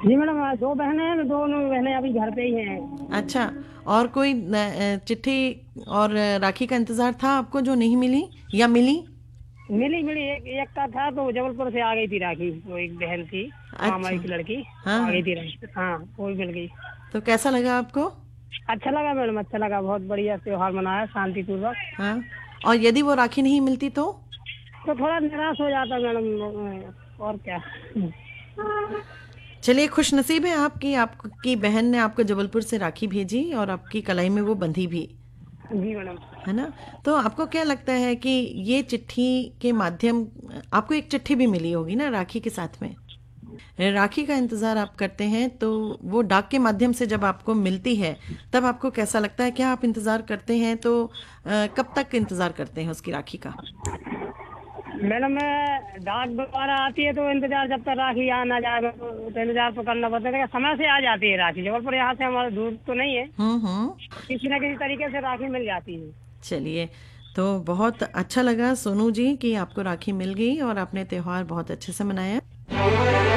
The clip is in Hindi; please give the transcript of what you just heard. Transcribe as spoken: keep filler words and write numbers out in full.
जी मैडम, दो बहनें हैं, दोनों बहनें अभी घर पे ही हैं। अच्छा, और कोई न- चिट्ठी और राखी का इंतजार था आपको जो नहीं मिली या मिली? मिली मिली, एक एक का था तो जबलपुर से आ गई थी राखी, वो एक बहन थी, मामा अच्छा। की लड़की, हाँ वो आ हाँ। गई थी राखी, हाँ वो भी मिल गई। तो कैसा लगा आपको? अच्छा लगा मैडम, अच्छा लगा, बहुत बढ़िया त्योहार मनाया शांतिपूर्वक। हाँ। और यदि वो राखी नहीं मिलती तो? तो थोड़ा निराश हो जाता मैडम, और क्या। चलिए, खुश नसीब है आपकी आपकी बहन ने आपको जबलपुर से राखी भेजी और आपकी कलाई में वो बंधी भी, जी मैडम। है ना? तो आपको क्या लगता है कि ये चिट्ठी के माध्यम, आपको एक चिट्ठी भी मिली होगी ना राखी के साथ में? राखी का इंतजार आप करते हैं तो वो डाक के माध्यम से जब आपको मिलती है तब आपको कैसा लगता है? क्या आप इंतजार करते हैं तो अ, कब तक इंतजार करते हैं उसकी राखी का? मैडम मैं डाक द्वारा आती है तो इंतजार, जब तक राखी आ ना जाए तो, तो इंतजार तो करना पड़ता है, लेकिन समय से आ जाती है राखी, जबलपुर यहाँ से हमारा दूर तो नहीं है, हम्म हम्म। किसी न किसी तरीके से राखी मिल जाती है। चलिए, तो बहुत अच्छा लगा सोनू जी कि आपको राखी मिल गई और आपने त्योहार बहुत अच्छे से मनाया।